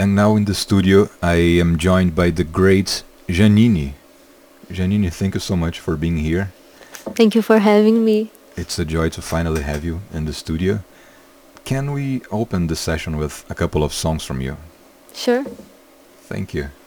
And now in the studio, I am joined by the great Janine. Janine, thank you so much for being here. Thank you for having me. It's a joy to finally have you in the studio. Can we open the session with a couple of songs from you? Sure. Thank you.